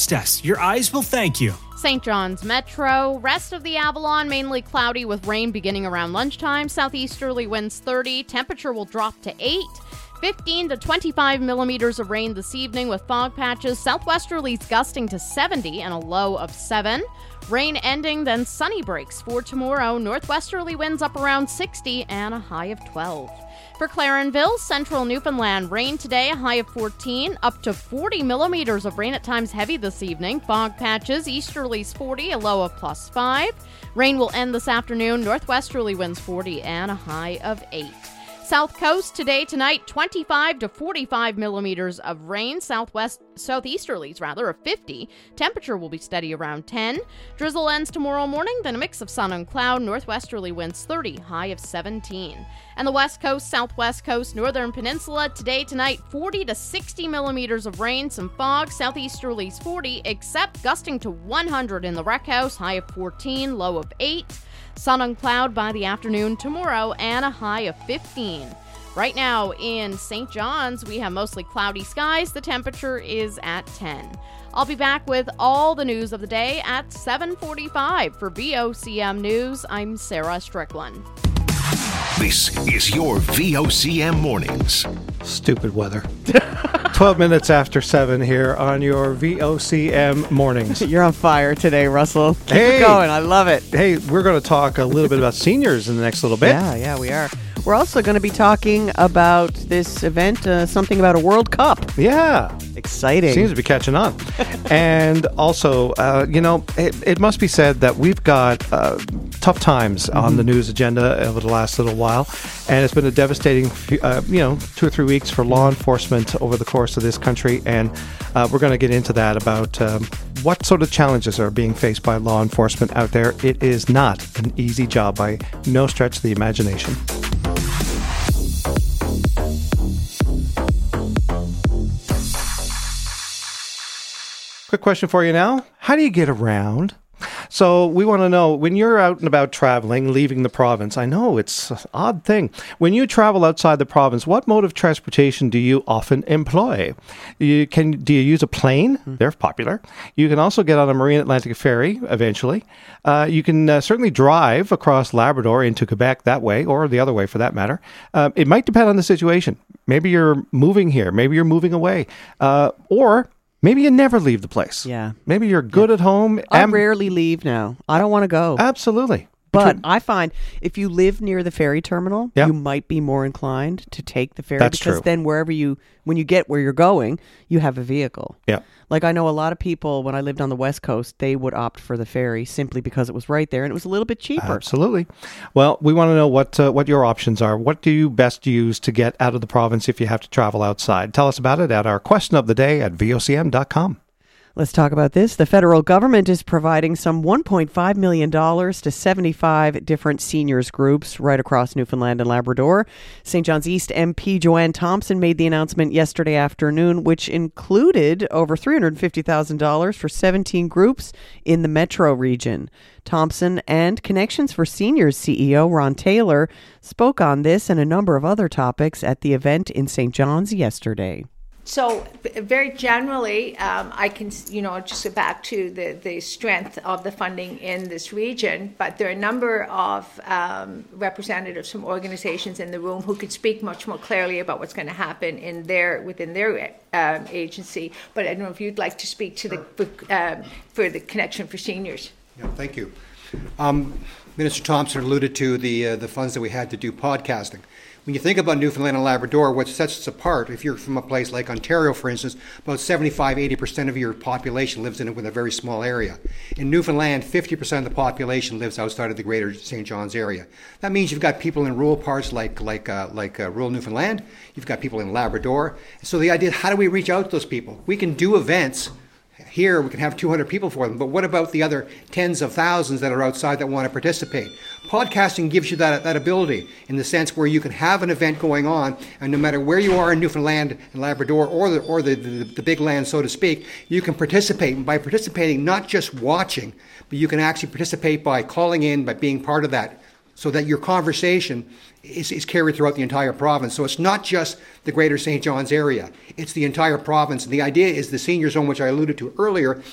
test. Your eyes will thank you. St. John's Metro. Rest of the Avalon, mainly cloudy with rain beginning around lunchtime. Southeasterly winds 30. Temperature will drop to 8. 15 to 25 millimeters of rain this evening with fog patches. Southwesterlies gusting to 70 and a low of 7. Rain ending, then sunny breaks for tomorrow. Northwesterly winds up around 60 and a high of 12. For Clarenville, central Newfoundland, rain today, a high of 14, up to 40 millimeters of rain at times heavy this evening. Fog patches, easterlies 40, a low of plus 5. Rain will end this afternoon. Northwesterly winds 40 and a high of 8. South Coast today, tonight, 25 to 45 millimeters of rain. Southeasterlies of 50. Temperature will be steady around 10. Drizzle ends tomorrow morning, then a mix of sun and cloud. Northwesterly winds 30, high of 17. And the West Coast, Southwest Coast, Northern Peninsula, today, tonight, 40 to 60 millimeters of rain, some fog. Southeasterlies 40, except gusting to 100 in the Rec House, high of 14, low of 8. Sun and cloud by the afternoon tomorrow and a high of 15. Right now in St. John's, we have mostly cloudy skies. The temperature is at 10. I'll be back with all the news of the day at 7:45. For VOCM News, I'm Sarah Strickland. This is your VOCM Mornings. Stupid weather. 12 minutes after 7 here on your VOCM Mornings. You're on fire today, Russell. Keep it going. I love it. Hey, we're going to talk a little bit about seniors in the next little bit. Yeah, we are. We're also going to be talking about this event, something about a World Cup. Yeah. Exciting. Seems to be catching on. And also, it must be said that we've got tough times on the news agenda over the last little while. And it's been a devastating, 2 or 3 weeks for law enforcement over the course of this country. And we're going to get into that about what sort of challenges are being faced by law enforcement out there. It is not an easy job by no stretch of the imagination. Quick question for you now. How do you get around? So we want to know, when you're out and about traveling, leaving the province, I know it's an odd thing. When you travel outside the province, what mode of transportation do you often employ? Do you use a plane? They're popular. You can also get on a Marine Atlantic ferry eventually. You can certainly drive across Labrador into Quebec that way, or the other way for that matter. It might depend on the situation. Maybe you're moving here. Maybe you're moving away. Or maybe you never leave the place. Yeah. Maybe you're good at home. I rarely leave now. I don't want to go. Absolutely. But I find if you live near the ferry terminal, you might be more inclined to take the ferry. That's because true. then when you get where you're going, you have a vehicle. Yeah. Like I know a lot of people, when I lived on the West Coast, they would opt for the ferry simply because it was right there and it was a little bit cheaper. Absolutely. Well, we want to know what your options are. What do you best use to get out of the province if you have to travel outside? Tell us about it at our question of the day at vocm.com. Let's talk about this. The federal government is providing some $1.5 million to 75 different seniors groups right across Newfoundland and Labrador. St. John's East MP Joanne Thompson made the announcement yesterday afternoon, which included over $350,000 for 17 groups in the metro region. Thompson and Connections for Seniors CEO Ron Taylor spoke on this and a number of other topics at the event in St. John's yesterday. So very generally, I can, just go back to the strength of the funding in this region, but there are a number of representatives from organizations in the room who could speak much more clearly about what's going to happen within their agency. But I don't know if you'd like to speak to for the Connection for Seniors. Yeah, thank you. Minister Thompson alluded to the funds that we had to do podcasting. When you think about Newfoundland and Labrador, what sets us apart, if you're from a place like Ontario, for instance, about 75-80% of your population lives in a very small area. In Newfoundland, 50% of the population lives outside of the greater St. John's area. That means you've got people in rural parts like rural Newfoundland. You've got people in Labrador. So the idea, how do we reach out to those people? We can do events. Here, we can have 200 people for them, but what about the other tens of thousands that are outside that want to participate? Podcasting gives you that ability in the sense where you can have an event going on, and no matter where you are in Newfoundland and Labrador or the big land, so to speak, you can participate. And by participating, not just watching, but you can actually participate by calling in, by being part of that, so that your conversation is carried throughout the entire province. So it's not just the greater St. John's area, it's the entire province. And the idea is the senior zone, which I alluded to earlier,